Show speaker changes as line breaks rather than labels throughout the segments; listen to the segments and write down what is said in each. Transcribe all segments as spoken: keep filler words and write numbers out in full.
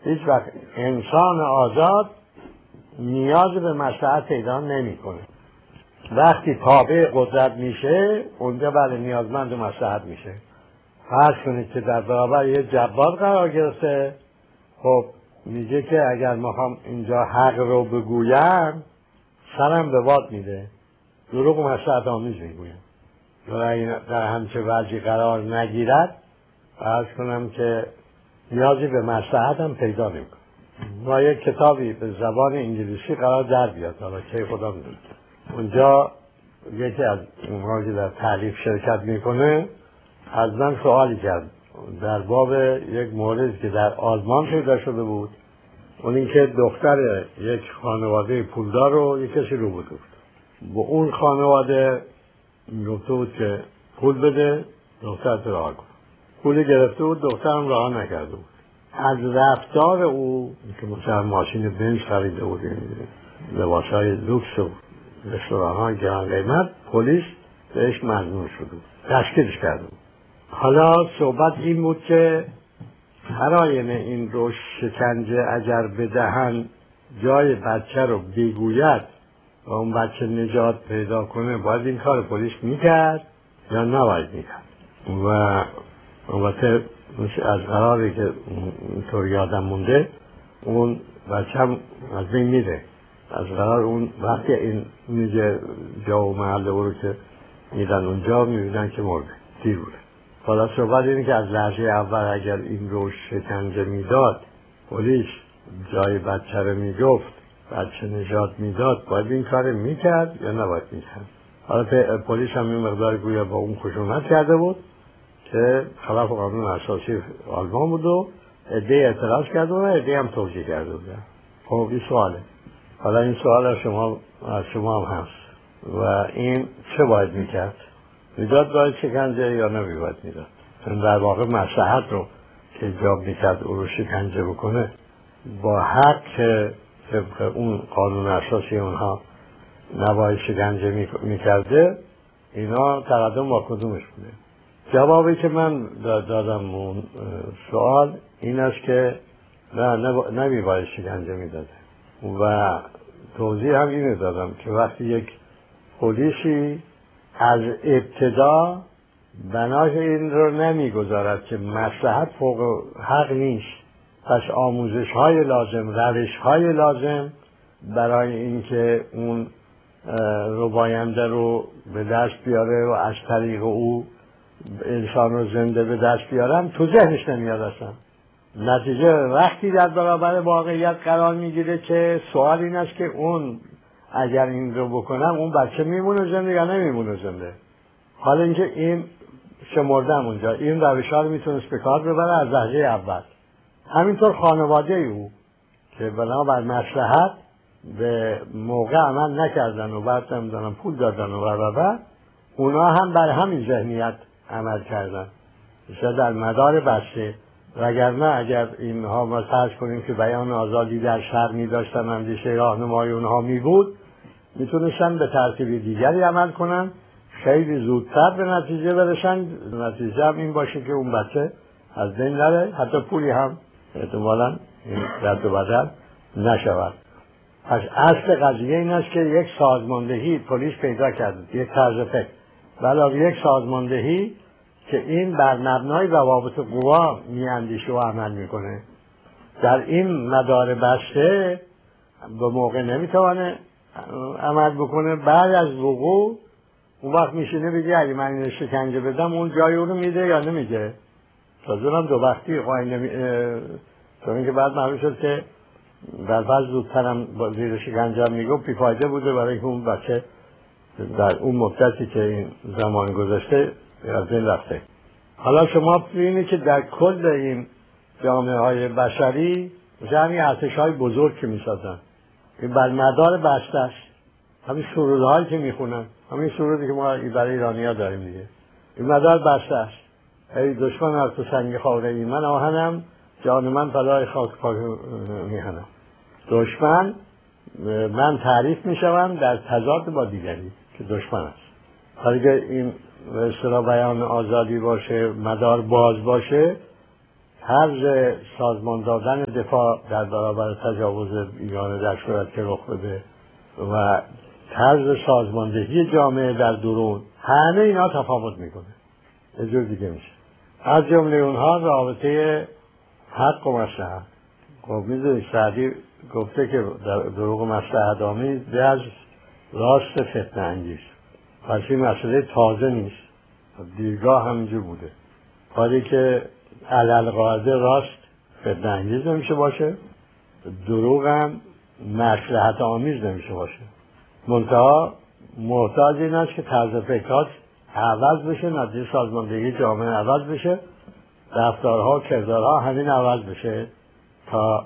هیچ وقت انسان آزاد نیاز به مصلحت پیدا نمیکنه. وقتی تابع قدرت میشه اونجا بله نیازمند مصلحت میشه. فرض کنید که در برابر یه جبار قرار گرفته، خب میگه که اگر میخوام اینجا حق رو بگویم سرم به باد میده، دروغ و مصلحت آمیز میگویم. در همچه وضعی قرار نگیرد فرض کنم که نیازی به مصلحت هم پیدا نمیکنه. ما یک کتابی به زبان انگلیسی قرار در بیاد، حالا که خدا میدونه. اونجا یکی از اونها که در تالیف شرکت میکنه از من سوالی کرد در باب یک مورد که در آلمان پیدا شده بود. اون اینکه دختر یک خانواده پولدار رو یک کسی رو بود، با اون خانواده گفته بود که پول بده دخترت رها کن. پولی گرفته بود، دخترم رها نکرده بود. از رفتار او که مثلا ماشین بنز خریده بود، لباسهای لوکس و رستوران‌های گران قیمت، پلیس بهش مظنون شده بود، دستگیرش کرده بود. حالا صحبت این بود که هر آینه این رو شکنجه اگر بدهن جای بچه رو بگوید و اون بچه نجات پیدا کنه، باید این کار پلیس میکرد یا نباید میکرد. و البته از قراری که اینطور یادم مونده اون بچه هم از بین میره. از قرار اون وقتی این میگه جا و محل او رو که میدن اونجا میبینن که مرده، دیر بوده. حالا صحبت اینه که از لحظه اول اگر این رو شکنجه میداد، پلیس جای بچه رو میگفت، بچه نجات میداد، باید این کار میکرد یا نباید میکرد. حالا پلیس هم این مقدار گویا با اون خشونت کرده بود که خلاف قانون اساسی آلمان بود و عده اعتراض کرده و عده هم توجیه کرده بود. خب این سواله. حالا این سوال از شما از شما هم هست و این چه باید میکرد؟ میداد باید شکنجه یا نمیباید میداد؟ در واقع مصلحت رو که ایجاب میکرد او رو شکنجه بکنه با حق که طبق اون قانون اساسی اونها نباید شکنجه میکرده، اینا تقدم با کدومش بوده؟ جوابی که من دادم اون سوال این است که نه نمیباید شکنجه میداده و توضیح هم اینو دادم که وقتی یک پلیسی از ابتدا بناش این رو نمیگذارد که مصلحت فوق حق نیست، پس آموزش های لازم، روش های لازم برای اینکه اون رباینده رو به دست بیاره و از طریق او انسان رو زنده به دست بیارم تو ذهنش نمیاد اصلا. نتیجه وقتی در برابر واقعیت قرار میگیره که سوال این است که اون اگر این رو بکنم اون بچه میمونه زنده یا نمیمونه زنده. حالا اینکه این شمردم اونجا این روش ها رو میتونست به کار ببره از لحظه اول. همینطور خانواده او که بنابر مصلحت به موقع عمل نکردن و بعد نمیدونم پول دادن و و و اونا هم بر همین ذهنیت عمل کردن مثلا در مدار بسته. وگرنه اگر اینها ما فرض کنیم که بیان آزادی در شهر می داشتن، اندیشه راهنمای اونها می بود، میتونستن به ترتیب دیگری عمل کنن، خیلی زودتر به نتیجه برسن. نتیجه هم این باشه که اون بچه از بین نره، حتی پولی هم احتمالاً رد و بدل نشود. پس اصل قضیه این است که یک سازماندهی پلیس پیدا کرده، یک طرز فکر علاوه یک سازماندهی که این بر مبنای روابط قوا میاندیشه و عمل میکنه. در این مدار بسته به موقع نمیتوانه عمل بکنه. بعد از وقوع اون وقت میشینه بگه اگه من این شکنجه بدم اون جای اون رو میده یا نمیده. تازه هم دو وقتی خواهی نمی چون اینکه بعد معلوم شد که در فرض زودترم با زیر شکنجه هم میگو بیفایده بوده برای اون بچه در اون مدتی که این زمان گذاشته از این رفته. حالا شما ببینید که در کل این جامعه های بشری جمعی ارتش های بزرگ که میسازن این بر مدار بسته است. همین سرودهایی که میخونن، همین سرودی که ما برای ایرانی ها داریم دیگه، این مدار بسته است. ای دشمن از تو سنگ خاره ای من آهنم، جان من فدای خاک پاک میهنم. دشمن من تعریف میشوم در تضاد با دیگری که دشمن است. حالا که این به اصطلاح بیان آزادی باشه، مدار باز باشه، طرز سازمان دادن دفاع در برابر تجاوز بیگانه در صورت که رخ بده و طرز سازماندهی جامعه در درون، همه اینا تفاوت میکنه، یه جور دیگه میشه. از جمله اونها رابطه حق و مصلحت. خب میدونید سعدی گفته که در دروغ مصلحت آمیز به از راست فتنه انگیز. پس این مسئله تازه نیست، دیرگاه همینجور بوده. حالی که علالقاعده راست فتنه انگیز نمیشه باشه، دروغ هم مصلحت آمیز نمیشه باشه. منتها محتاج این است که طرز فکرات عوض بشه، نتیجه سازماندهی جامعه عوض بشه، رفتارها و کردارها همین عوض بشه تا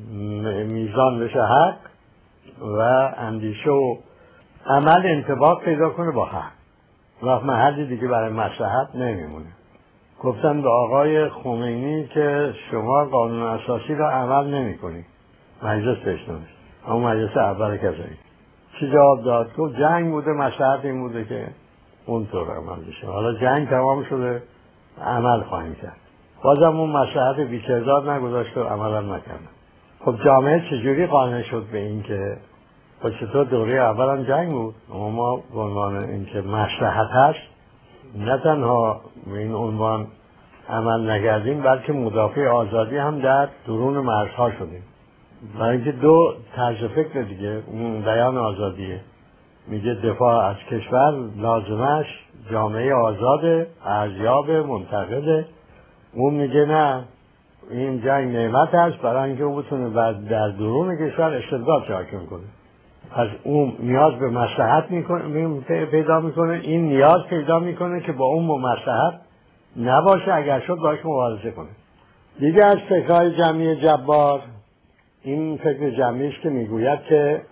میزان بشه حق و اندیشه و عمل انطباق پیدا کنه با حق. وقت محلی دیگه برای مصلحت نمیمونه. گفتم به آقای خمینی که شما قانون اساسی را عمل نمی کنی، مجلس بشنوید، اما مجلس اول کذایی. چی جواب داد؟ گفت جنگ بوده، مصلحت این بوده که اونطور عمل بشه. حالا جنگ تمام شده، عمل خواهیم کرد. بازم اون مصلحت بی‌کردار نگذاشت و عمل هم نکردن. خب جامعه چجوری قانع شد به این که خب چطور دوره اول هم جنگ بود، اما ما به عنوان این که مصلحت هست نه تنها به این عنوان عمل نکردیم، بلکه مدافع آزادی هم در درون مرزها شدیم. برای اینکه دو طرز فکر دیگه، اون بیان آزادیه، میگه دفاع از کشور لازمش جامعه آزاده، ارزیاب، منتقده. اون میگه نه، این جنگ نعمت هست برای اینکه اون بتونه در درون کشور استبداد حاکم کنه. پس اون نیاز به مصلحت میکنه، پیدا میکنه، این نیاز پیدا میکنه که با اون مصلحت نباشه، اگر شد باش مبارزه کنه. دیگه از فکرهای جمعی جبار این فکر جمعی است که میگوید که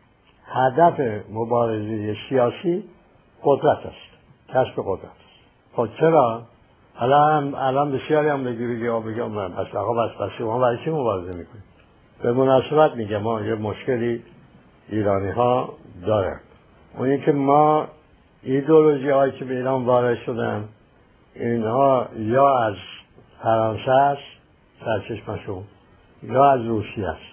هدف مبارزه سیاسی قدرت است، کسب قدرت است. خب چرا؟ الان الان بسیاری هم بگیرید یا بگم من پس آقا بس پس شما برای چی مبارزه میکنید؟ به مناسبت میگم ما یه مشکلی ایرانی ها دارن، اونی که ما ایدئولوژی هایی که به ایران وارد شدن اینها یا از فرانسه است سرچشمشون یا از روسیه است.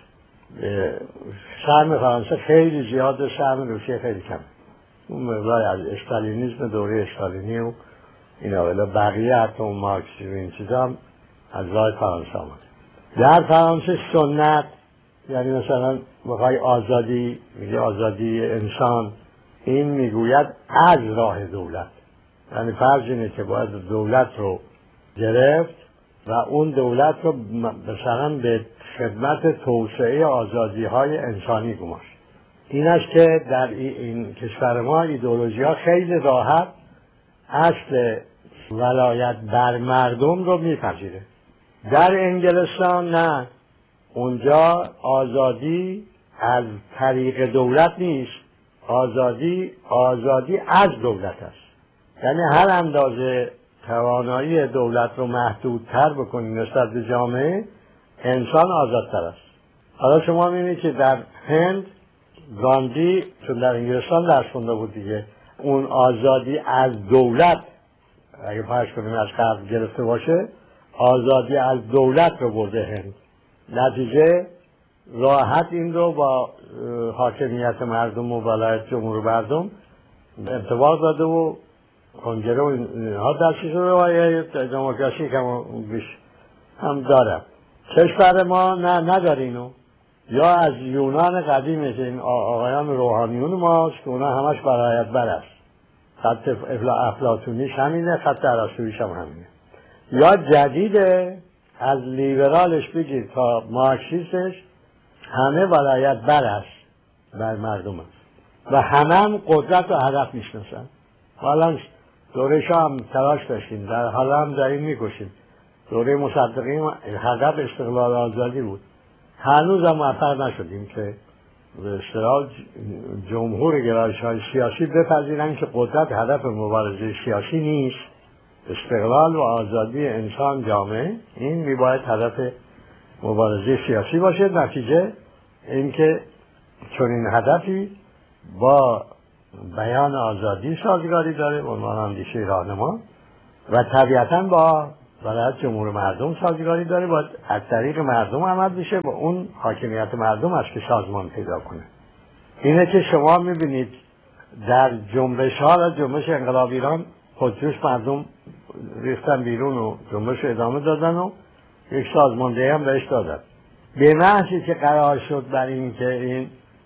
سهم فرانسه خیلی زیاده، سهم روسیه خیلی کمه. اون مقدار از استالینیسم دوره استالینی و اینا، ولی بقیه حتی اون مارکسیسم و این چیزا هم از راه فرانسه آمده. در فرانسه سنت، یعنی مثلا بخوای آزادی، میگه آزادی انسان، این میگوید از راه دولت، یعنی فرض اینه که باید دولت رو گرفت و اون دولت رو مثلا به خدمت توسعه آزادی های انسانی گماشت. این است که در این کشور ما ایدئولوژی ها خیلی راحت اصل ولایت بر مردم رو میپذیره. در انگلستان نه، اونجا آزادی از طریق دولت نیست، آزادی آزادی از دولت است. یعنی هر اندازه توانایی دولت رو محدودتر بکنی نسبت به جامعه، انسان آزادتر است. حالا شما می‌بینید که در هند گاندی، چون در انگلستان درس خونده بود دیگه، اون آزادی از دولت اگه فرض کنیم از قبل گرفته باشه، آزادی از دولت رو برده هند. نتیجه راحت این رو با حاکمیت مردم و ولایت جمهور مردم ارتباط داده و کنگره و اینها دستی شده و یه دموکراسی که بیش هم داره. کشور ما نه نداره اینو. یا از یونان قدیمه که این آقایان روحانیون ماست که اونا همش برایت بر است، خط افلاطونیش همینه، خط ارسطوییش هم همینه. یا جدیده از لیبرالش بگیر تا مارکسیستش همه ولایت بر است، بر مردم است و همه هم قدرت و هدف میشناسن. حالا دوره شاه هم تلاش داشتیم، در حالا هم داریم میکشیم. دوره مصدقین هدف استقلال آزادی بود، هنوز هم موفق نشدیم که به اصطلاح جمهور گرایش‌های سیاسی بپذیرن که قدرت هدف مبارزه سیاسی نیست، استقلال و آزادی انسان جامعه این میباید هدف مبارزه سیاسی باشه. نتیجه اینکه چون این هدفی با بیان آزادی سازگاری داره به عنوان اندیشه راهنما و طبیعتاً با ولایت جمهور مردم سازگاری داره، باید از طریق مردم عمل بشه و اون حاکمیت مردم است که سازمان پیدا کنه. اینه که شما میبینید در جنبش ها، از جنبش انقلاب ایران خودجوش مردم ریختن بیرون و جنبش ادامه دادن و یک سازماندهی هم بهش دادن. به محضی که قرار شد بر این که این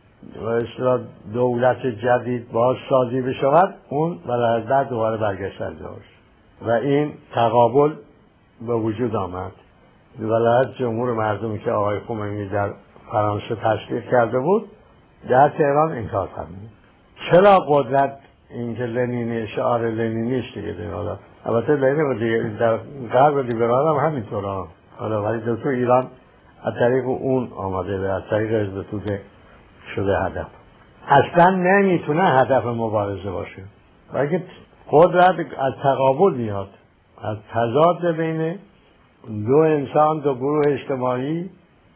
دولت جدید باز سازی بشود، اون ولایت بعد دوباره برگشتن داشت و این تقابل به وجود آمد. ولایت جمهور مردمی که آقای خمینی در فرانسه تشکیل کرده بود در تهران انکار فرمود. چرا قدرت این که لنینی شعار لنینیش دیگه دیگه البته لنین در غرب لیبرال هم همینطور، حالا ولی تو ایران از طریق اون آمده و از طریق حزب توده شده هدف. اصلا نمیتونه هدف مبارزه باشه، بلکه قدرت از تقابل میاد، از تضاد بین دو انسان، دو گروه اجتماعی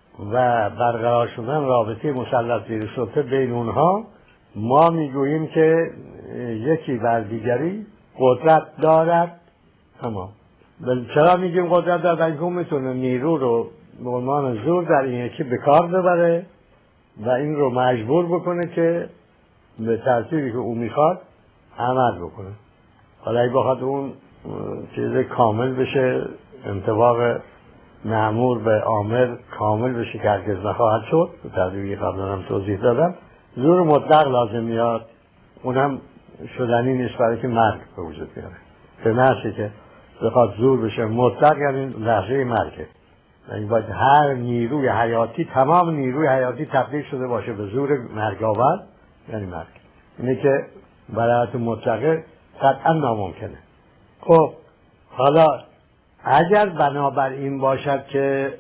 و برقرار شدن رابطه مسلط زیر سلطه بین اونها. ما میگوییم که یکی بر دیگری قدرت دارد. تمام. چرا میگیم قدرت دارد؟ اینکه اون میتونه نیرو رو به عنوان زور در این یکی به کار ببره و این رو مجبور بکنه که به ترتیبی که او میخواد عمل بکنه. حالا اگه بخواد اون چیز کامل بشه، انطباق مأمور به آمر کامل بشه که هرگز نخواهد شد، به ترتیبی قبلا هم توضیح دادم، زور مطلق لازم میاد. اونم شدنی نیست، برای که مرگ به وجود میاره. به محضی که بخواد زور بشه مطلق، یعنی لحظه مرگه. یعنی باید هر نیروی حیاتی، تمام نیروی حیاتی تبدیل شده باشه به زور مرگاور، یعنی مرگ. اینه که ولایت مطلقه قطعا ناممکنه. خب حالا اگر بنابر این باشد که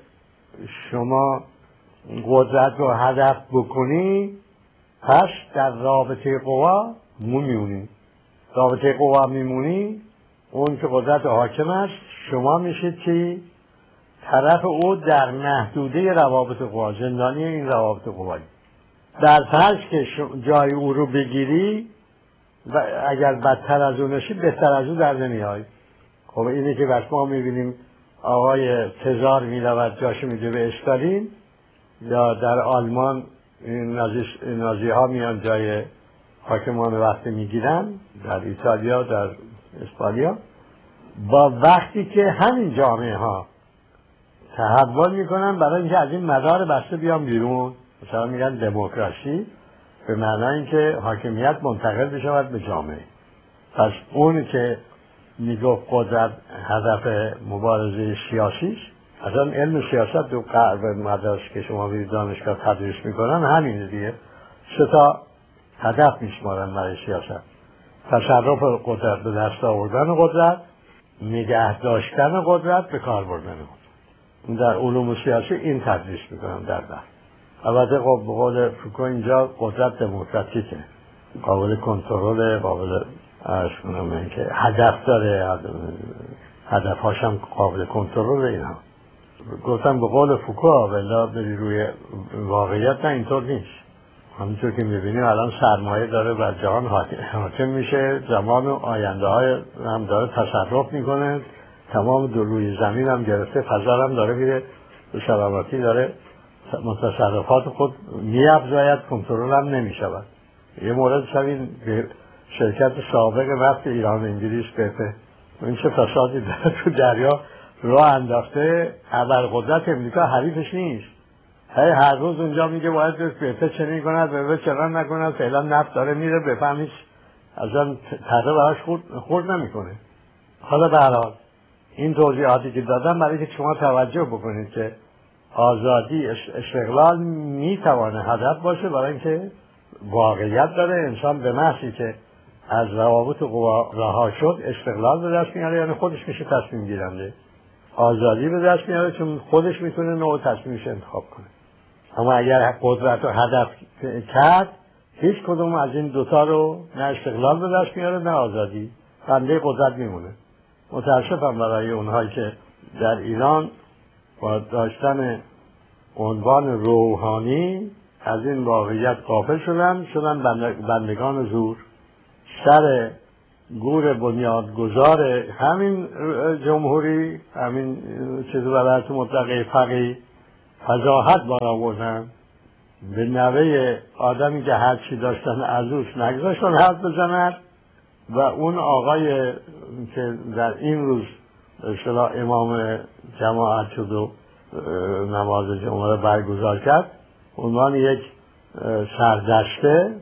شما قدرت رو هدف بکنی، پس در رابطه قوا میمونی. رابطه قوا میمونی، اون که قدرت حاکم است، شما میشید چی؟ طرف او در محدوده روابط قوا، زندانی این روابط قوایی. در فرض که جای او رو بگیری و اگر بدتر از اون نشید، بهتر از اون در نمیای. خب اینه که وقت ما میبینیم آقای تزار میرود جاشو میده به استالین، یا در آلمان نازی, نازی ها میان جای حاکمان وقتی میگیرن، در ایتالیا، در اسپانیا، با وقتی که همین جامعه ها تحول میکنن برای اینکه از این مدار بسته بیان بیرون. مثلا میگن دموکراسی، به معنای اینکه حاکمیت منتقل بشود به جامعه. پس اون که میگفت قدرت هدف مبارزه سیاسیش، اصلا علم سیاست دو قرب مدارس که شما برید دانشگاه تدریس میکنن همین دیگه، سه تا هدف میشمارن برای سیاست: تصرف قدرت، به دست آوردن قدرت، نگه داشتن قدرت، به کار بردن قدرت. در علوم سیاسی این تدریس میکنن در بحث. البته خب به قول فوکو اینجا قدرت دموکراتیکه، قابل کنترل، قابل ارز کنم اینکه هدف داره، هدفهاش هم قابل کنترل. اینا گفتم به قول فوکو، بلا بری روی واقعیت، نه اینطور نیست. همینطور که میبینیم الان سرمایه داره بر جهان حاکم میشه، زمان و آینده های هم داره تصرف میکنه، تمام دلوی زمین هم گرفته، فضا هم داره میره به سلامتی، داره متصرفات خود میابزاید، کنترل هم نمیشود. یه مورد شبین شرکت سابق نفت ایران انگلیس بپه، این چه فسادی داره تو دریا راه انداخته، ابرقدرت امریکا حریفش نیست. هی هر روز اونجا میگه باید بپه چنین کند، بپه چنان نکند، فعلا نفت داره میره، بفهمیش ازن تره براش خورد, خورد نمیکنه. حالا به هر حال این توضیحاتی که دادم برای که شما توجه بکنید که آزادی، استقلال میتوانه هدف باشه، برای اینکه واقعیت داره. انسان به محضی که از روابط قوا رها شد استقلال به دست میاره، یعنی خودش میشه تصمیم گیرنده. آزادی به دست میاره چون خودش میتونه نوع تصمیمش انتخاب کنه. اما اگر قدرت رو هدف کرد، هیچ کدوم از این دوتا رو نه استقلال به دست میاره نه آزادی، بنده قدرت میمونه. متاسفم برای اونهایی که در ایران با داشتن عنوان روحانی از این واقعیت غافل شدن، شدن بندگان زور. سر گور بنیادگذار همین جمهوری، همین چیز ولایت مطلقه فقیه فضاحت بار آوردن به نوه آدمی که هر چی داشتن از اوش نگذاشتن حرف بزنن و اون آقای که در این روز اصطلاح امام جماعت شد و نماز جمعه برگزار کرد، عنوان یک سردشته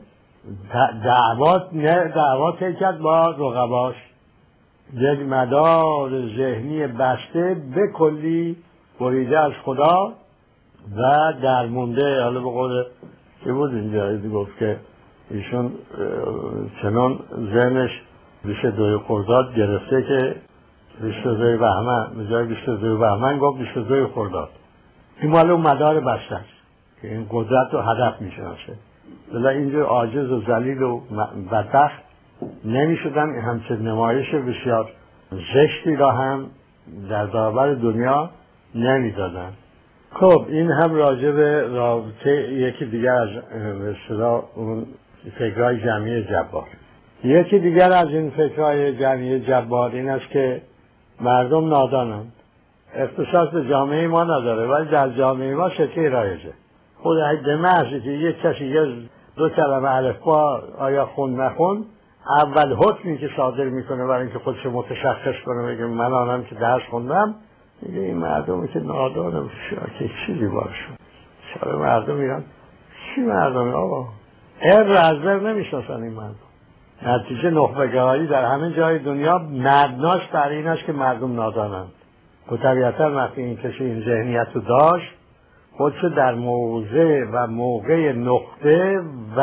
دعوات نه دعوات کرد با رقباش، یک مدار ذهنی بسته به کلی بریده از خدا و درمونده. حالا به قول که بود اینجا گفت که ایشون چنان ذهنش بیست و دو خرداد گرفته که بیست و دو بهمن به جای بیست و دو بهمن گفت بیست و دو خرداد. این مال اون مدار بسته است که این قدرت رو هدف میشناسه. بلا اینجور عاجز و ذلیل و بدبخت نمیشدن همچه نمایش بسیار زشتی را هم در برابر دنیا نمیدادن. خب این هم راجع به رابطه یکی دیگر از اصطلاح اون فکرهای جمعی جبار. یکی دیگر از این فکرهای جمعی جبار این است که مردم نادانند. اختصاص به جامعه ما نداره ولی در جامعه ما شکلی رایجه. خود به محضی که یک کسی یه دو کلمه الفبا آیا خون نخون، اول حکمی که صادر میکنه برای اینکه خودش متشخص کنه بگه من آنم که درس خوندم، میگه این مردمی که نادانم که چیزی بارشون شاید مردم میرن چی مردمی آقا ار رزبر نمیشناسن این مردم. نتیجه نخبگاهی در همه جای دنیا مبناش بر این است که مردم نادانند. و طبیعتا وقتی این کسی این ذهنیت رو داشت خودش در موضع و موقع نقطه و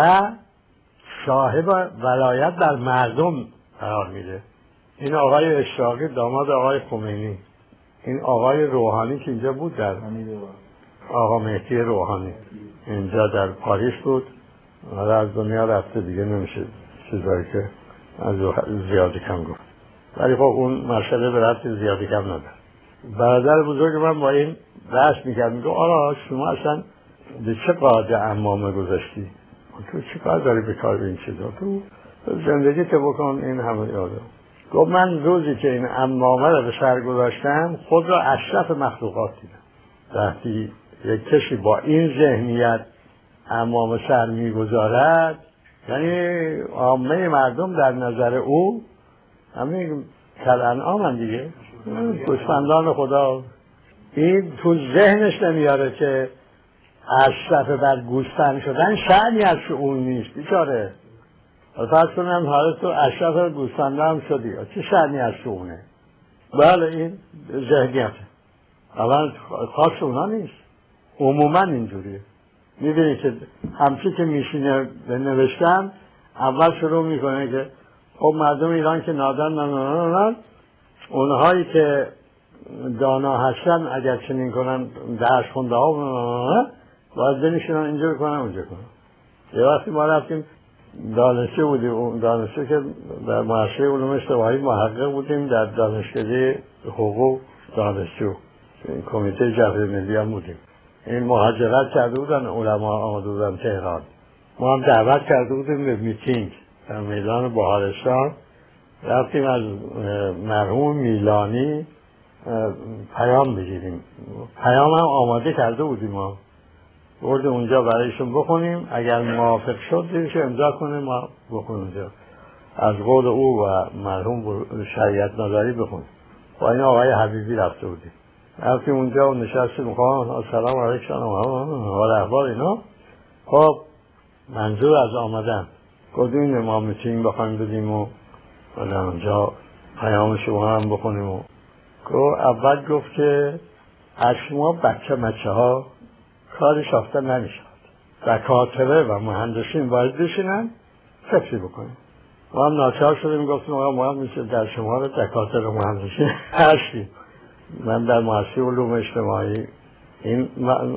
صاحب ولایت در مردم قرار میده. این آقای اشراقی داماد آقای خمینی، این آقای روحانی که اینجا بود در آقا مهدی روحانی اینجا در پاریس بود، حالا از دنیا رفته دیگه نمیشه چیزایی که از زیادی کم گفت، ولی خب اون مسئله به رفت زیادی کم نداره. برادر بزرگ من با این بحث میکرد، میگه آرا شما اصلا به چه قاعده عمامه گذاشتی؟ تو چه کار داری به کار به این چیزا؟ تو زندگی که بکن این همه یاده. گفت من روزی که این عمامه رو به سر گذاشتم خود را اشرف مخلوقات دیدم. وقتی یک کسی با این ذهنیت عمامه سر میگذارد، یعنی عامه مردم در نظر او همین کلانعام دیگه، گوسفندان خدا. این تو ذهنش نمیاره که اشرف بر گوسفند شدن شأنی از اون نیست بیچاره. فرض کنم حالا تو اشرف گوسفندان هم شدی، چه شأنی از اونه؟ بله این ذهنیته، اول خاص اونا نیست، عموما اینجوریه. میبینی که همچی که میشینه به نوشتن اول شروع میکنه که خب مردم ایران که نادان نادان، اونهایی که دانا هستن اگر چنین کنن درس خونده ها باید بنشینن اینجا بکنن اونجا کنن. یه وقتی ما رفتیم دانشجو بودیم، دانشجو که در مؤسسه علوم اجتماعی محقق بودیم، در دانشکده حقوق دانشجو کمیته جبهه ملی هم بودیم. این مهاجرت کرده بودن علما آمده بودن تهران، ما هم دعوت کرده بودیم به میتینگ در میدان بهارستان. رفتیم از مرحوم میلانی پیام بگیریم، پیام هم آماده کرده بودیم، ما برد اونجا برایشون بخونیم، اگر موافق شد دیرش امضا کنیم ما بخونیم اونجا، از قول او و مرحوم شریعت نظری بخونیم. با این آقای حبیبی رفته بودیم، رفتیم اونجا و نشستیم خواهان سلام علیکم حال احوال اینا. خب منظور از آمدن گفتیم ما میتینگ بخوایم بدیم و اونجا پیام شما هم بخونیم و اول گفت که از شما بچه مچه ها کارش آفته نمیشد، دکاتره و مهندسین باید بشینن فکری بکنیم. ما هم ناچار شدیم گفتیم ما هم میشه در شما رو دکاتره و مهندسین هستیم. من در مؤسسه علوم اجتماعی این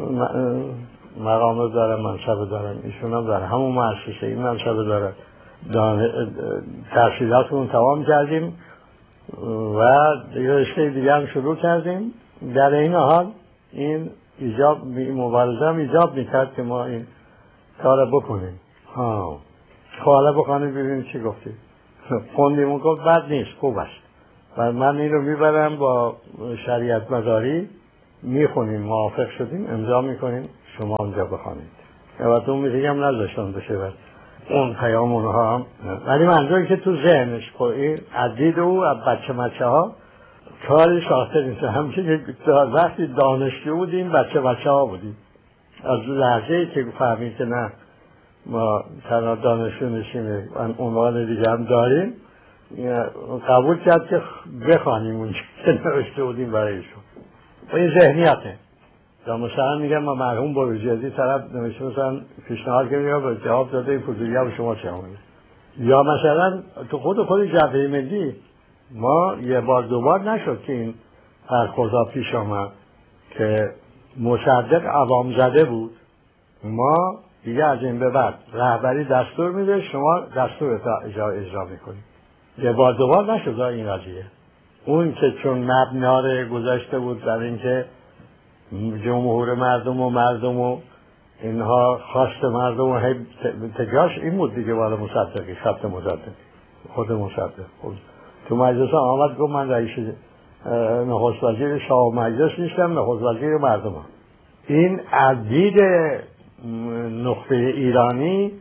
مقام دارم، منصب دارم، ایشون هم در همون مؤسسه این منصب دارم. تحصیلاتمون تمام کردیم و رشته دیگه هم شروع کردیم. در این حال این ایجاب مبارزه هم ایجاب میکرد که ما این کار بکنیم. ها حالا بخوانیم ببینیم چی گفتی. خوندیم گفت بد نیست، خوب است. و من این رو میبرم با شریعت مداری میخونیم، موافق شدیم امضا میکنیم، شما اونجا بخوانید. البته اون میگم نذاشتن بشه و اون پیام اونها هم، ولی منظوری که تو ذهنش این عدید او از بچه مچه ها کاری شاطر نیست. همچنین که وقتی دانشجو بودیم بچه بچه ها بودیم، از لحظه‌ای که فهمید که نه ما تنها دانشجو نشیم عنوان دیگه هم داریم، قبول کرد که بخوانیم اونجا که نوشته بودیم برایشون. و این ذهنیته. یا مثلا میگم ما مرحوم بروجردی طرف نوشته مثلا پیشنهاد کنیم به جواب داده این فضولی ها به شما چه همونه. یا مثلا تو خود خود جبهه ملی ما یه بار دوبار نشد که این برخوردها پیش آمد که مصدق عوام زده بود، ما دیگه از این به بعد رهبری دستور میده، شما دستور اجرا اجرا میکنید. یه بار دوبار نشد این قضیه. اون که چون مبنا گذاشته بود در اینکه جمهور مردم و مردم و اینها خواست مردم و تجاش این بود دیگه، والا مصدقی خط مصدقی خود مصدق خود تو مجلس آمد گفت من رئیس نخست وزیر شاه و مجلس نیستم، نخست وزیر مردم هم. این عدید نخبه ایرانی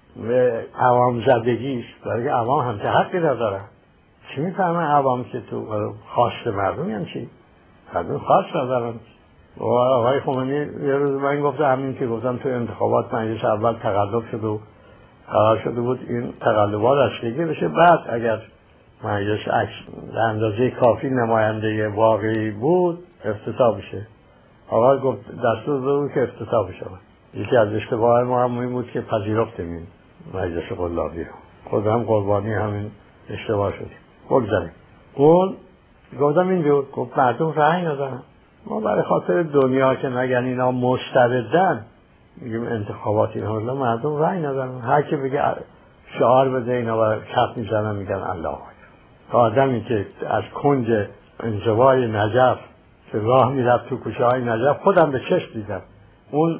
و عوام زدگیش، برای عوام هم که حقی ندارن. چی میفهمه عوام که تو خواست مردم یعنی چی؟ مردم خواست ندارن. و آقای خمینی یه روز من گفته همین که گفتم تو انتخابات مجلس اول تقلب شد و قرار شده بود این تقلبات اصلیگی بشه، بعد اگر مجلس به اندازه کافی نماینده واقعی بود افتتاح بشه. آقای گفت دستور داد که افتتاح بشه. یکی از اشتباهات ما هم این بود که پذیرفتیم مجلس قلابی رو، خود هم قربانی همین اشتباه شدیم. بگذاریم اون گفتم اینجور گفت مردم رأی ندارن. ما برای خاطر دنیا که نگن اینا مستبدن میگیم انتخابات اینا، مردم رأی ندارن. هر کی بگه شعار بده اینا برای کف میزنن میگن الله اکبر. آدمی که از کنج انزوای نجف که راه میرفت تو کوچه های نجف، خودم به چشم دیدم اون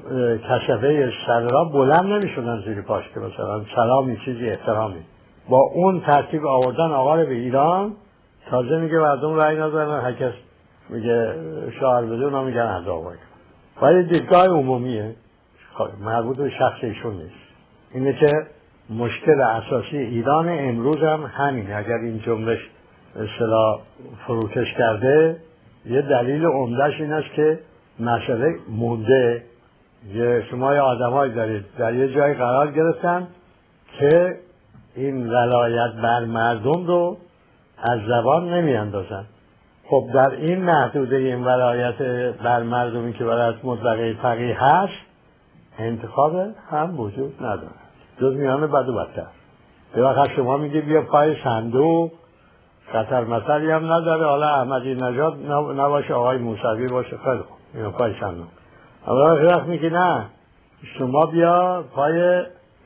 کشفه سر را بلند نمیشدن زیر پاش که مثلا سلامی چیزی احترامی. با اون ترتیب آوردن آقا رو به ایران، تازه میگه مردم رأی ندارن، هر کس میگه شعار بده اونا میگن الله اکبر. ولی دیدگاه عمومیه، مربوط به شخص ایشون نیست. اینه که مشکل اساسی ایران امروز هم همینه. اگر این جملهش اصطلاح فروکش کرده، یه دلیل عمده‌اش این است که مسئله مونده. یه شما یه آدمایی دارید در یه جای قرار گرفتن که این ولایت بر مردم رو از زبان نمی اندازن. خب در این محدوده این ولایت بر مردمی که ولایت مطلقه فقیه هست، انتخاب هم وجود نداره جز میان بد و بدتر. به وقت شما میگه بیا پای صندوق، خطر مسئله هم نداره، حالا احمدی نژاد نباشه آقای موسوی باشه، خیلی خوب بیا پای صندوق. اما وقت میگه نه شما بیا پای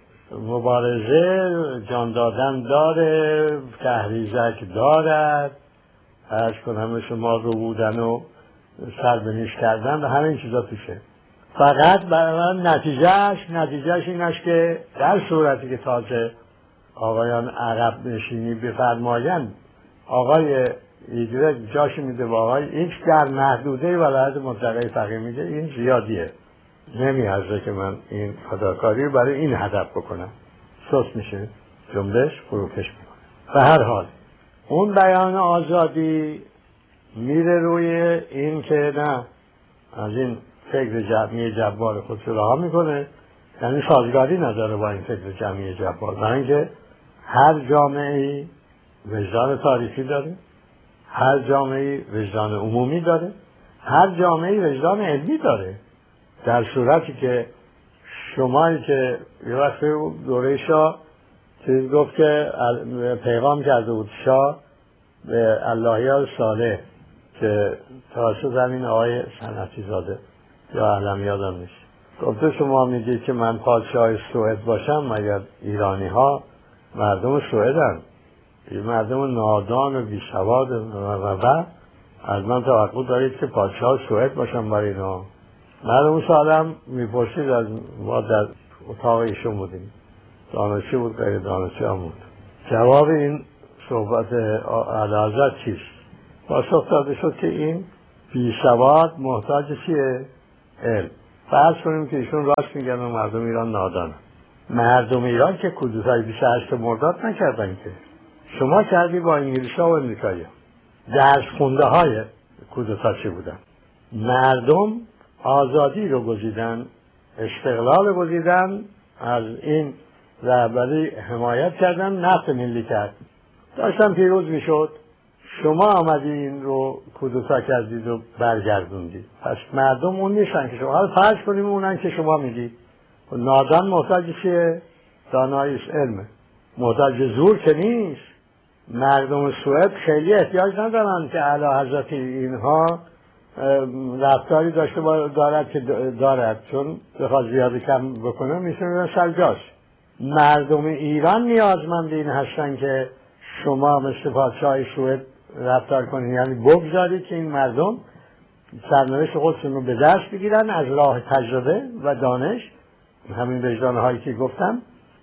مبارزه، جان دادن داره، تحریزک دارد، عرض کنم شما رو بودن و سربنیش کردن و همین چیزا توشه. فقط برای من نتیجهش نتیجهش این است که در صورتی که تازه آقایان عقب نشینی بفرمایند، آقای ایگرگ جاش میده با آقای ایکس در محدوده ولایت مطلقه فقیه میده، این زیادیه. نمیارزه که من این فداکاری برای این هدف بکنم. سوس میشه، جنبش فروکش میکنه. به هر حال اون بیان آزادی میره روی این که نه از این فکر جمعی جبار خود رها میکنه، یعنی سازگاری نداره با این فکر جمعی جبار. برای اینکه هر جامعه‌ای وجدان تاریخی داره، هر جامعه‌ای وجدان عمومی داره، هر جامعه‌ای وجدان علمی داره. در صورتی که شمایی که یه وقت دوره شاه چیز گفت که پیغام کرده بود شاه به اللهیار صالح که توسط زمین آقای صنعتی زاده یا علم یادم نیست، گفته شما میگید که من پادشاه سوئد باشم، مگر ایرانی ها مردم سوئدن، مردم نادان و بیسواد و از من توقع دارید که پادشاه سوئد باشم برای اینا. مردم سالم میپرسید از ما در اتاق ایشون بودیم، دانشجو بود غیر دانشجو هم بود. جواب این صحبت اعلیحضرت چیست؟ پاسخ داده شد که این بیسواد محتاج چیه؟ علم. فرض کنیم که ایشون راست میگن و مردم ایران نادان. مردم ایران که کودتای بیست و هشت مرداد نکردن که. شما کردی با انگلیس‌ها و امریکایی‌ها. درس خونده های کودتا چی بودن؟ مردم آزادی رو گزیدن، استقلال گزیدن، از این رهبری حمایت کردن، نفت ملی کرد. داشتن پیروز میشد. شما آمدی این رو کودتا کردید و برگردوندید. پس مردم اون نیستن که شما. حالا فرض کنیم اونن که شما میگید. نادان محتاج چیه؟ داناییش علمه. محتاج زور که نیست. مردم سوئد خیلی احتیاج ندارن که اعلیحضرت اینها رفتاری داشته دارد که دارد، چون بخواد زیاد کم بکنه میشه سلجاش. مردم ایران نیازمند این هستن که شما مثل پادشاه سوئد رفتار کنید، یعنی بگذارید که این مردم سرنوشت خودشون رو به دست بگیرن از راه تجربه و دانش، همین وجدان هایی که گفتم،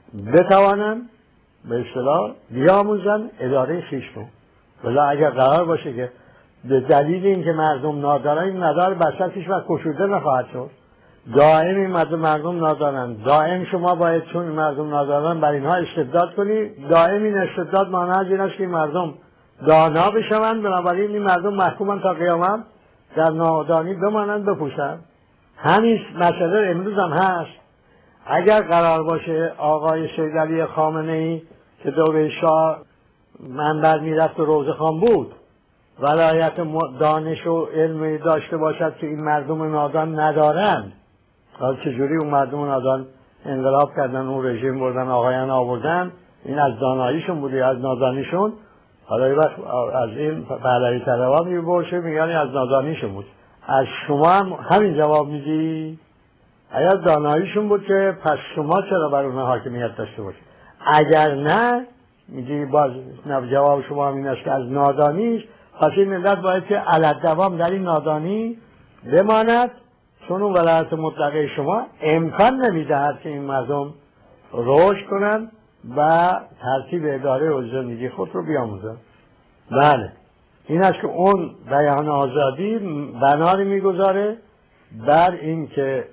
بتوانن به اصطلاح بیاموزن اداره خویششون. ولی اگر قرار باشه که به دلیل اینکه مردم نادارن، این مدار بسط هیچ وقت گشوده نخواهد شد. دائم این مردم مردم نادارن، دائم شما باید چون مردم نادارن بر اینها استبداد کنی. دائم این استبداد معنی از این است که مردم دانا بشوند، بنابراین این مردم محکومن تا قیامت در نادانی بمانند بپوشند. همین مسئله امروز هم هست. اگر قرار باشه آقای سید علی خامنه ای که دوره شاه منبر میرفت و روزه خان بود، ولایت دانش و علمی داشته باشد که این مردم نادان ندارند، حالا چجوری اون مردم نادان انقلاب کردن، اون رژیم بردن، آقایان آوردن، این از داناییشون بودی از نادانیشون. حالا یه وقت از این پهلوی طلبا میبرشه میگن از نادانیشون بود. از شما هم همین جواب میدی؟ اگر داناییشون بود که پس شما چرا بر اونها حاکمیت داشته باشید؟ اگر نه میگی باز جواب شما هم این است که از نادانیش، پس این ملت باید که علت دوام در این نادانی بماند، چون اون ولایت مطلقه شما امکان نمیدهد که این مردم رشد کنند و ترتیب اداره و زندگی خود رو بیاموزند. بله این است که اون بیان آزادی بناری میگذاره بر این که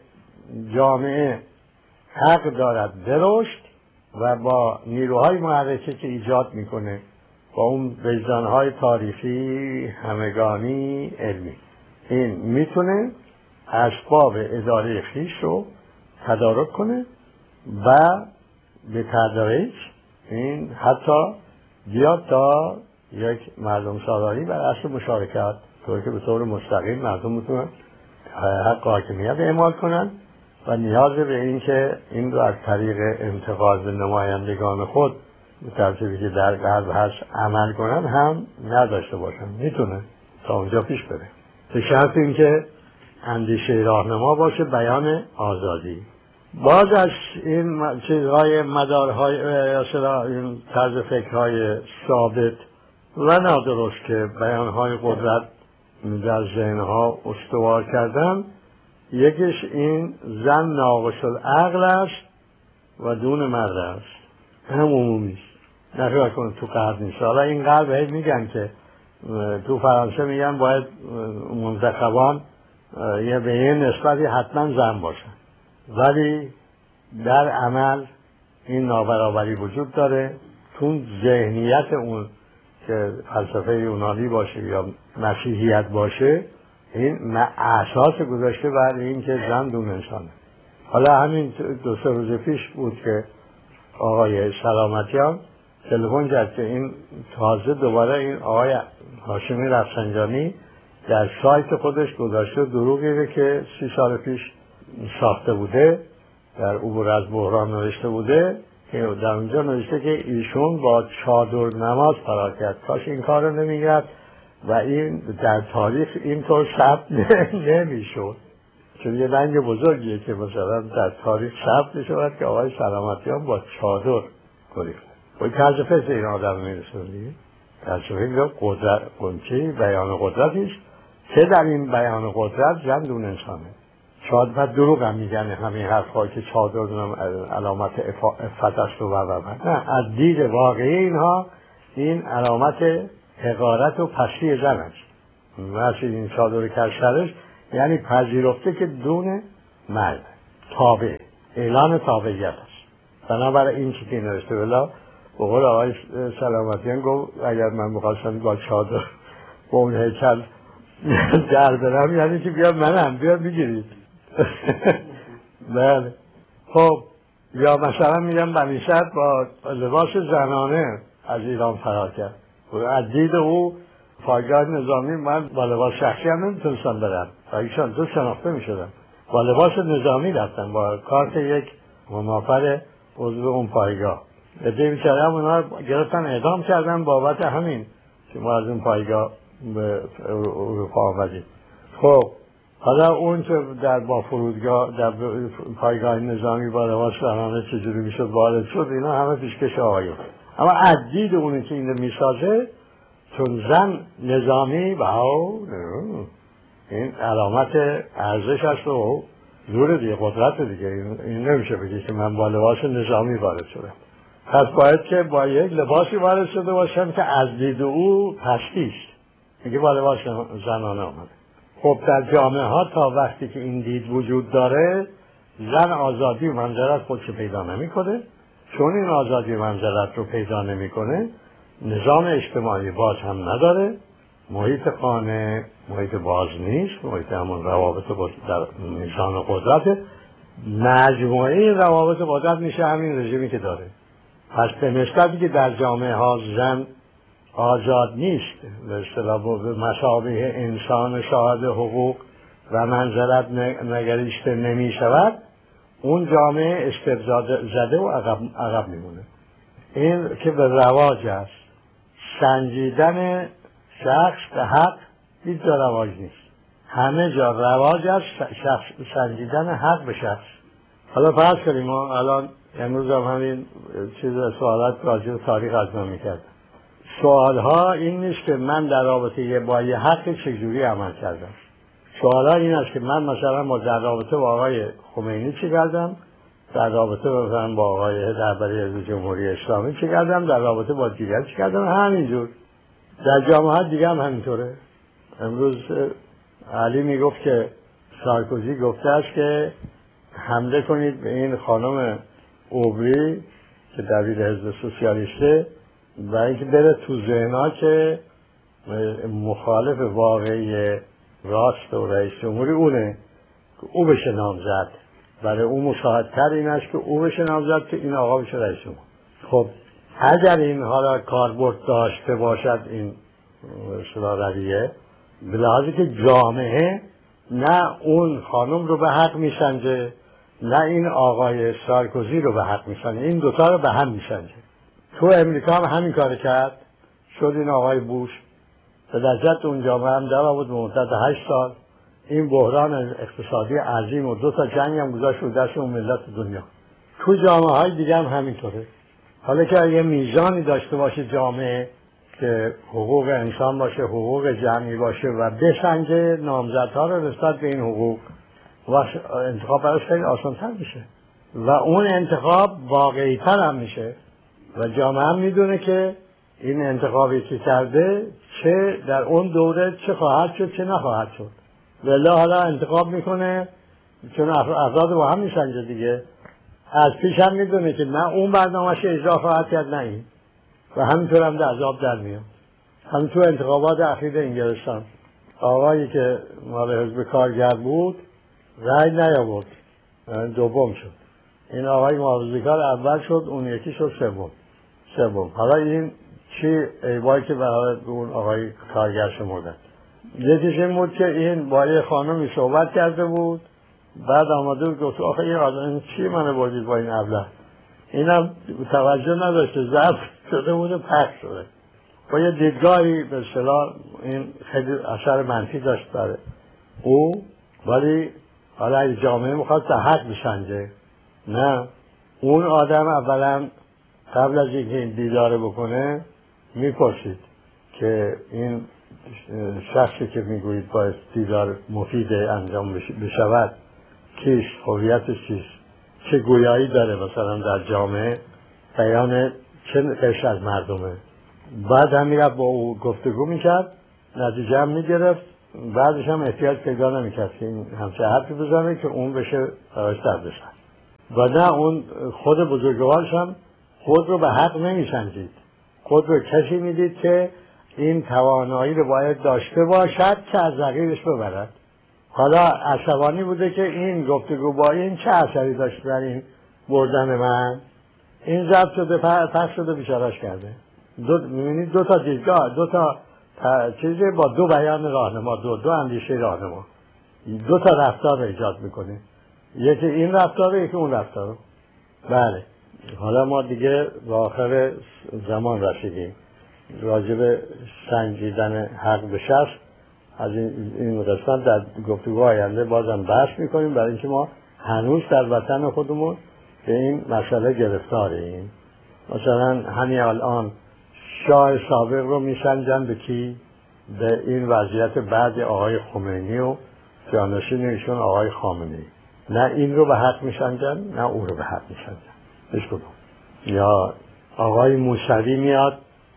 جامعه حق دارد برشد و با نیروهای محرکه که ایجاد میکنه، با اون وجدانهای تاریخی همگانی علمی، این میتونه اسباب اداره خویش رو تدارک کنه و به تدریج این حتی بیاد تا یک مردم سالاری بر اصل مشارکت، طوری که به طور مستقیم مردم میتونن حق حاکمیت اعمال کنن و نیاز به این که این رو از طریق انتقاد به نمایندگان خود به ترتیبی که در غرب هست عمل کنن هم نداشته باشن. میتونه تا اونجا پیش بره، به شرط این که اندیشه راهنما باشه، بیان آزادی. باز از این چیزهای مدارهای یا این طرز فکرهای ثابت و نادرست که بیانهای قدرت در ذهنها استوار کردن، یکیش این زن ناقص العقل است و دون مرد است، هم عمومی است، نخواهد کنه تو غرب نیست. حالا این غرب هی میگن که تو فرانسه میگن باید منتخبان یه به یه نسبتی حتما زن باشن، ولی در عمل این نابرابری وجود داره. چون ذهنیت اون که فلسفه یونانی باشه یا مسیحیت باشه، این اساس گذاشته بر این که زن دون انسانه. حالا همین دو سه روز پیش بود که آقای سلامتیان تلفن کرد که این تازه دوباره این آقای هاشمی رفسنجانی در سایت خودش گذاشته دروغی که سی سال پیش ساخته بوده، در عبور از بحران نوشته بوده، که در اونجا نوشته که ایشون با چادر نماز فرار کرد. کاش این کار رو نمیگرد و این در تاریخ اینطور ثبت نمیشد، چون یه رنگ بزرگیه که مثلا در تاریخ ثبت میشود که آقای سلامتیان با چادر گریخت. ولی طرز فکر این آدم میرسون دیگه، طرز فکر قدرت قنچه بیان قدرتیش که در این بیان قدرت زن دون انسانه. شاید و دروغ هم میگن همین حرفایی که چادر علامت افت است و و و نه، از دید واقعی اینها این علامت حقارت و پستی زن است. مثل این چادر کشترش یعنی پذیرفته که دون مرد تابع، اعلان تابعیت است. بنابراین این چی که نوشته بلا به قول آقای سلامتیان گفت اگر من بخواستم با چادر با اون هیکل در برم یعنی که بیا منم بیا بگیرید. بله. خب یا مثلا میگم بنیشت با لباس زنانه از ایران فرار کرد و از دید او پایگاه نظامی من با لباس شخصی هم نمیتونستم برم و ایشان دو شناخته میشدم با لباس نظامی رفتن با کارت یک منافر عضو اون پایگاه. عده بیچاره هم اونا گرفتن اعدام کردن بابت همین که ما از اون پایگاه به اروپا آمدیم. خب حالا اون که در با فرودگاه در پایگاه نظامی با لباس زنانه چجوری میشد وارد شد اینا همه پیشکش آقایون. اما از دید اونی که این میسازه چون زن نظامی و این علامت ارزش هست و زور دیگه قدرت دیگه این نمیشه بگی که من با لباس نظامی وارد شدم. پس باید که با یک لباسی وارد شده باشم که از دید او پستیست میگه با لباس زنانه آمده. خب در جامعه ها تا وقتی که این دید وجود داره زن آزادی و منزلت خودش پیدا نمیکنه. چون این آزادی و منزلت رو پیدا نمیکنه نظام اجتماعی باز هم نداره، محیط خانه محیط باز نیست، محیط همون روابط در میزان قدرت، مجموعه این روابط قدرت میشه همین رژیمی که داره. پس به نسبتی که در جامعه ها زن آزاد نیست به اصطلاح به مثابه انسان شاهد حقوق و منزلت نگریسته نمی شود، اون جامعه استبداد زده و عقب, عقب میمونه. این که به رواج است. سنجیدن شخص به حق هیچ جا رواج نیست. همه جا رواج است شخص سنجیدن حق به شخص. حالا فرض کنیم ما الان امروز هم همین چیز سوالات راجع به تاریخ از من میکرد. سوالها این نیست که من در رابطه با یه حق چجوری عمل کردم. سوالها این است که من مثلا با در رابطه با آقای خمینی چی کردم، در رابطه با آقای رهبری حزب جمهوری اسلامی چی کردم، در رابطه با دیگر چی کردم، همینجور. در جامعه ها دیگه هم همینطوره. امروز علی میگفت که سارکوزی گفته است که حمله کنید به این خانم اوبری که دبیر حزب سوسیالیسته و اینکه بره تو ذهن‌ها که مخالف واقعی راست و رئیس جمهوری اونه که او بشه نامزد. برای او مساعدتر این است که او بشه نامزد که این آقا بشه رئیس جمهور. خب اگر این حالا کاربرد داشته باشد این اصطلاح رویه به لحاظی که جامعه نه اون خانم رو به حق میسنجه نه این آقای سارکوزی رو به حق میسنجه، این دوتا رو به هم میسنجه. تو امریکا هم همین کار کرد، شد این آقای بوش به لذت اون جامعه هم در بود به مدت هشت سال این بحران اقتصادی عظیم و دو تا جنگ هم گذاشت رو دست اون ملت دنیا. تو جامعه های دیگه هم همینطوره. حالا که یه میزانی داشته باشه جامعه که حقوق انسان باشه، حقوق جمعی باشه و بسنجه نامزدها رو نسبت به این حقوق و انتخاب براش خیلی آسان‌تر میشه و اون انتخاب واقعی‌تر هم میشه و جامعه هم میدونه که این انتخابی که کرده چه در اون دوره چه خواهد شد چه نخواهد شد. ولی حالا انتخاب میکنه چون افراد با هم میسنجه دیگه، از پیش هم میدونه که نه اون برنامه‌اش اجرا خواهد کرد نه این و همینطور هم در عذاب در میاد. همینطور انتخابات اخیر انگلستان آقایی که مال حزب کارگر بود رأی نیاورد دوم شد. این آقای محافظه‌کار اول شد، اون یکی شد سوم. سوم. حالا این چی ایبایی که برای اون آقای کارگر شمردن؟ یکیش این بود که این با یه خانمی صحبت کرده بود، بعد آمده بود گفت آخه این آدم چی منو بردید با این ابله؟ اینم توجه نداشته، ضبط شده بود و پخش شده. با یه دیدگاهی به اصطلاح این خیلی اثر منفی داشت برای او، ولی حالا اگه جامعه میخواد تا حق بسنجه نه اون آدم اولا قبل از اینکه این دیداره بکنه میپرسید که این شخصی که میگویید باید دیدار مفید انجام بشود کیست، هویتش چیست، چه گویایی داره مثلا در جامعه، بیان چه قشر از مردمه. بعد هم میرفت با او گفتگو میکرد، نتیجه هم میگرفت، بعدش هم احتیاج پیدا نمیکرد که این همچه حرفی بزنه که اون بشه براش درد بشن. و نه اون خود بزرگوارش هم خود رو به حق نمیسنجید، خود رو کسی میدید که این توانایی رو باید داشته باشد که از رقیبش ببرد. حالا عصبانی بوده که این گفتگو با این چه اثری داشت در این بردن من، این ضبط شده پخش شده بیچاره‌اش کرده. دو می‌بینید دو تا دیدگاه، دو تا چیزی با دو بیان راهنما، دو دو اندیشه راهنما، دو تا رفتار ایجاد میکنه، یکی این رفتار یکی اون رفتار. بله حالا ما دیگه به آخر زمان رسیدیم، راجع به سنجیدن حق به شخص از این این قسمت در گفتگو آینده بازم بحث میکنیم، برای اینکه ما هنوز در وطن خودمون به این مسئله گرفتاریم. مثلا همین الان شاه سابق رو میسنجن به کی؟ به این وضعیت بعد آقای خمینی و جانشین ایشون آقای خامنه‌ای. نه این رو به حق میسنجن نه اون رو به حق میسنجن. هیچ کدوم. یا آقای موسوی میاد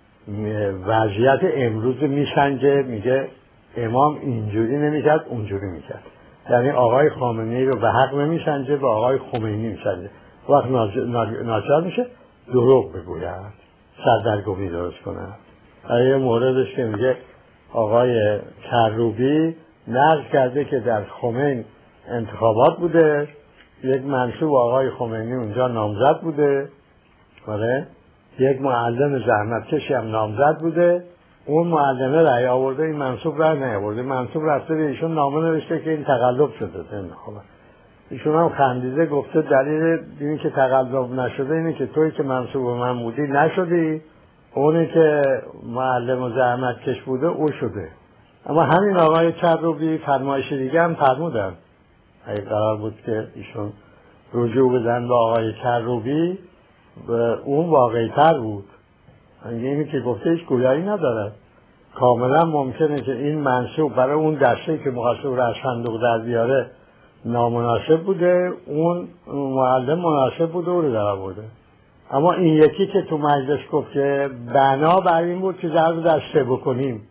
وضعیت امروز میسنجه، میگه امام اینجوری نمیکرد اونجوری میکرد. یعنی آقای خامنه‌ای رو به حق نمیسنجه، به آقای خمینی میسنجه. وقت ناچار میشه دروغ بگوید، سردرگمی درست کنند. یه موردش که میگه آقای کروبی نقل کرده که در خمین انتخابات بوده، یک منصوب آقای خمینی اونجا نامزد بوده، آره، یک معلم زحمتکشی هم نامزد بوده، اون معلمه رأی آورده، این منصوب رأی نیاورده، منصوب رفته به ایشون نامه نوشته که این تقلب شده انتخابات. ایشون هم خندیده گفته دلیل اینی که تقلب نشده اینه که توی که منصوب من بودی نشدی، اونی که معلم و زحمت کش بوده او شده. اما همین آقای کروبی فرمایش دیگه هم فرمودن، اگه قرار بود که ایشون رجوع بدن به آقای کروبی اون واقعی تر بود. اینی که گفته هیچ گویایی نداره، کاملا ممکنه که این منصوب برای اون دسته که مقصد رو از صندوق در بیاره نامناسب بوده، اون معلم مناسب بوده او رو در آورده. اما این یکی که تو مجلس گفت که بنا بر این بود که ضرب در سه بکنیم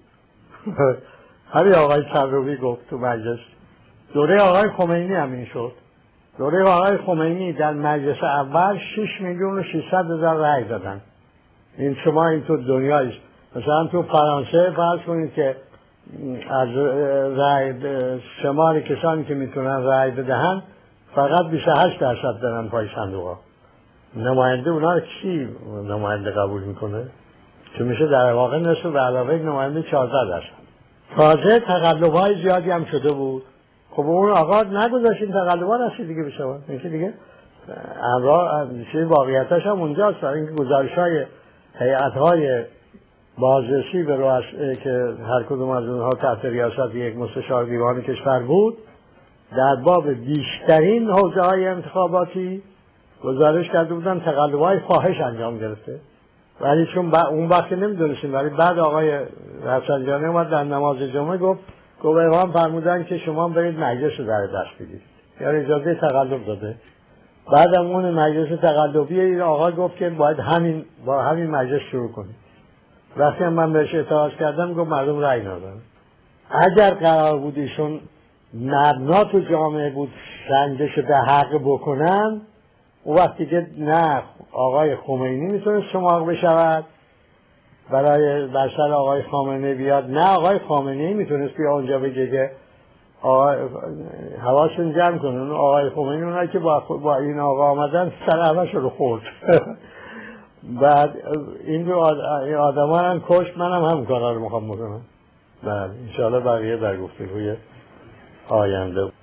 همین آقای کروبی گفت تو مجلس. دوره آقای خمینی هم این شد. دوره آقای خمینی در مجلس اول شش میلیون و ششصد هزار رأی دادن. این شما این تو دنیایش مثلا تو فرانسه فرض کنید که از رأی شمار کسانی که میتونن رأی بدهن فقط بیست و هشت درصد دارن پای صندوق. نماینده اونا رو کی نماینده قبول میکنه؟ که میشه در واقع نصف به علاوه نماینده چهارده درصد. تازه تقلب‌های زیادی هم شده بود. خب اون آقا نگذاشت این تقلب‌ها رسید دیگه بشه. میشه دیگه امرا چه واقعیتش هم اونجاست، برای اینکه گزارش‌های هیئت‌های بازرسی به رؤس که هر کدوم از اونها تحت ریاست یک مستشار دیوان کشور بود، در باب بیشترین حوزه‌های انتخاباتی گزارش کرده بودن تقلب‌های فاحش انجام گرفته. ولی چون اون وقت نمی‌دونستیم، ولی بعد آقای رفسنجانی اومد در نماز جمعه گفت گفت امام فرمودن که شما برید مجلس رو در دست بگیرید، یعنی اجازه تقلب داده. بعدم اون مجلس تقلبی این آقا گفت که باید همین با همین مجلس شروع کنید. وقتی من بهش اعتراض کردم گفت مردم رأی ندادن. اگر قرار بود ایشون مبنا تو جامعه بود سنجش به حق بکنن، اون وقتی که نه آقای خمینی میتونه شمار بشود برای برسر آقای خامنه‌ای بیاد، نه آقای خامنه‌ای میتونست بیا اونجا بگه که آقای حواسون جمع کنن آقای خمینی اونایی که با, با این آقا آمدن سر همش رو خورد بعد این رو آدم ها هم کشت، منم هم کارا رو میخوام بکنم. بله انشاءالله بقیه در گفتگوی آینده